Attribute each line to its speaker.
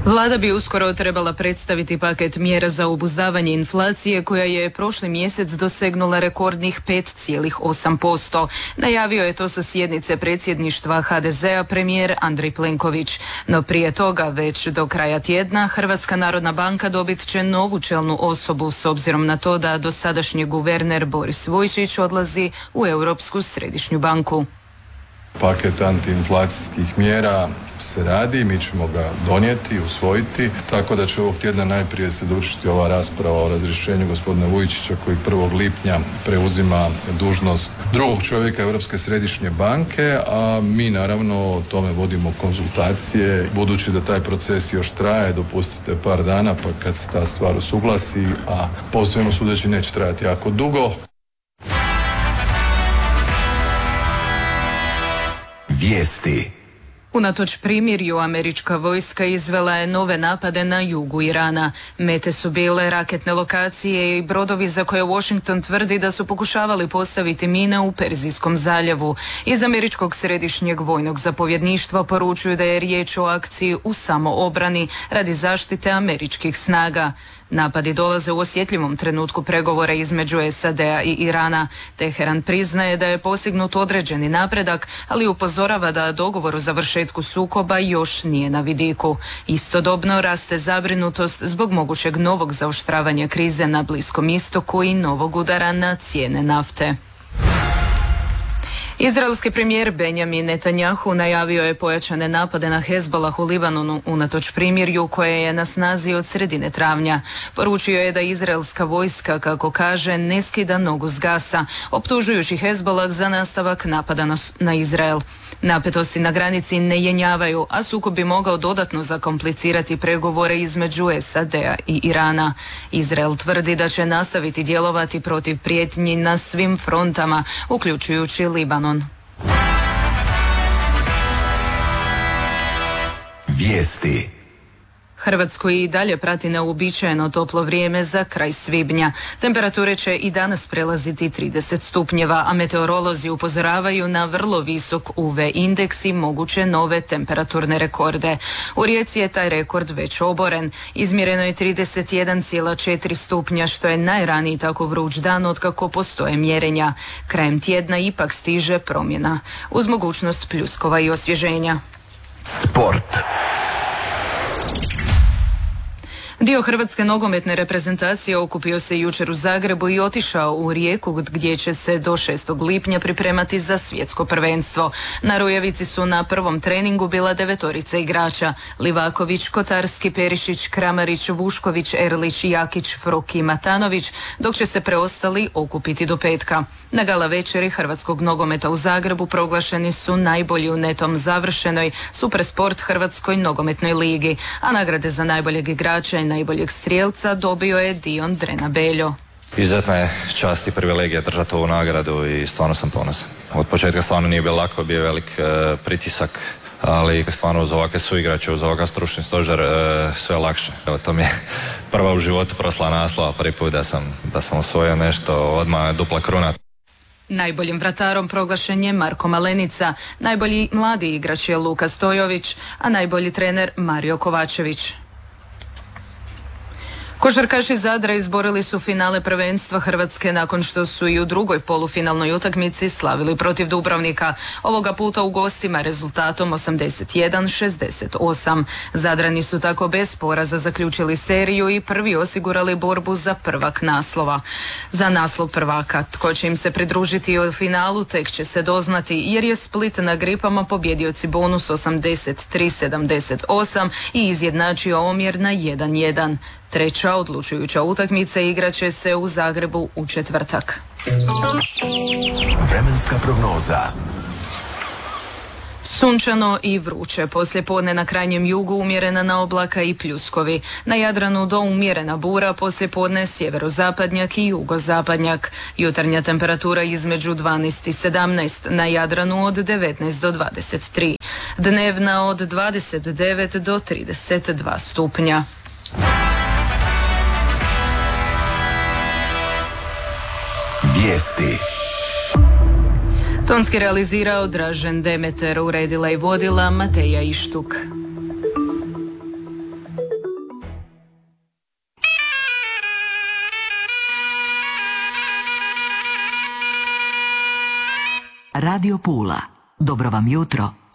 Speaker 1: Vlada bi uskoro trebala predstaviti paket mjera za obuzdavanje inflacije koja je prošli mjesec dosegnula rekordnih 5,8%. Najavio je to sa sjednice predsjedništva HDZ-a premijer Andrej Plenković. No prije toga, već do kraja tjedna, Hrvatska narodna banka dobit će novu čelnu osobu s obzirom na to da dosadašnji guverner Boris Vujčić odlazi u Europsku središnju banku.
Speaker 2: Paket antiinflacijskih mjera se radi, mi ćemo ga donijeti, usvojiti, tako da će ovog tjedna najprije se dovršiti ova rasprava o razrješenju gospodina Vujčića koji 1. lipnja preuzima dužnost drugog čovjeka Europske središnje banke, a mi naravno o tome vodimo konzultacije. Budući da taj proces još traje, dopustite par dana pa kad se ta stvar usuglasi, a posebno sudeći neće trajati jako dugo.
Speaker 3: Vijesti.
Speaker 1: Unatoč primirju, američka vojska izvela je nove napade na jugu Irana. Mete su bile raketne lokacije i brodovi za koje Washington tvrdi da su pokušavali postaviti mine u Perzijskom zaljevu. Iz američkog središnjeg vojnog zapovjedništva poručuju da je riječ o akciji u samoobrani radi zaštite američkih snaga. Napadi dolaze u osjetljivom trenutku pregovora između SAD-a i Irana. Teheran priznaje da je postignut određeni napredak, ali upozorava da dogovor o završetku sukoba još nije na vidiku. Istodobno raste zabrinutost zbog mogućeg novog zaoštravanja krize na Bliskom istoku i novog udara na cijene nafte. Izraelski premijer Benjamin Netanjahu najavio je pojačane napade na Hezbollah u Libanonu unatoč primirju koje je na snazi od sredine travnja. Poručio je da izraelska vojska, kako kaže, ne skida nogu s gasa, optužujući Hezbollah za nastavak napada na Izrael. Napetosti na granici ne jenjavaju, a sukob bi mogao dodatno zakomplicirati pregovore između SAD-a i Irana. Izrael tvrdi da će nastaviti djelovati protiv prijetnji na svim frontama, uključujući Libanon.
Speaker 3: Vijesti.
Speaker 1: Hrvatsku i dalje prati neuobičajeno toplo vrijeme za kraj svibnja. Temperature će i danas prelaziti 30 stupnjeva, a meteorolozi upozoravaju na vrlo visok UV indeks i moguće nove temperaturne rekorde. U Rijeci je taj rekord već oboren. Izmjereno je 31,4 stupnja, što je najraniji tako vruć dan otkako postoje mjerenja. Krajem tjedna ipak stiže promjena, uz mogućnost pljuskova i osvježenja.
Speaker 3: Sport.
Speaker 1: Dio hrvatske nogometne reprezentacije okupio se jučer u Zagrebu i otišao u Rijeku gdje će se do 6. lipnja pripremati za svjetsko prvenstvo. Na Rujevici su na prvom treningu bila 9 igrača: Livaković, Kotarski, Perišić, Kramarić, Vušković, Erlić, Jakić, Fruki i Matanović, dok će se preostali okupiti do petka. Na gala večeri hrvatskog nogometa u Zagrebu proglašeni su najbolji u netom završenoj Supersport Hrvatskoj nogometnoj ligi, a nagrade za najboljeg igrača i najboljeg strijelca dobio je Dion Drena Beljo.
Speaker 4: Izuzetna je čast i privilegija držati ovu nagradu i stvarno sam ponosan. Od početka stvarno nije bilo lako, bio je velik pritisak, ali stvarno uz ovakve suigrače, uz ovakav stručni stožer sve lakše. Evo, to mi je prva u životu proslava naslova, prvi put da sam osvojio nešto, odmah dupla kruna.
Speaker 1: Najboljim vratarom proglašen je Marko Malenica, najbolji mladi igrač je Luka Stojović, a najbolji trener Mario Kovačević. Košarkaši Zadra izborili su finale prvenstva Hrvatske nakon što su i u drugoj polufinalnoj utakmici slavili protiv Dubrovnika. Ovoga puta u gostima rezultatom 81-68. Zadrani su tako bez poraza zaključili seriju i prvi osigurali borbu za prvak naslova. Za naslov prvaka, tko će im se pridružiti u finalu tek će se doznati, jer je Split na Gripama pobjedio Cibonus 83-78 i izjednačio omjer na 1:1. Treća odlučujuća utakmica igraće se u Zagrebu u četvrtak.
Speaker 3: Vremenska prognoza.
Speaker 1: Sunčano i vruće. Poslijepodne na krajnjem jugu umjerena na oblaka i pljuskovi. Na Jadranu do umjerena bura, poslijepodne sjeverozapadnjak i jugozapadnjak. Jutarnja temperatura između 12 i 17, na Jadranu od 19 do 23. Dnevna od 29 do 32 stupnja.
Speaker 3: Vijesti.
Speaker 1: Tonski realizirao Dražen Demeter, uredila i vodila Mateja Ištuk.
Speaker 5: Radio Pula. Dobro vam jutro